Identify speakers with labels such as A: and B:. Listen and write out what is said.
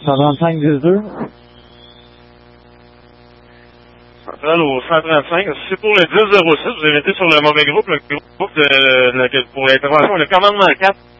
A: 135-10-2.
B: Central au 135. C'est pour le 10-06. Vous avez été sur le mauvais groupe, le groupe pour l'intervention. Le commandement 4.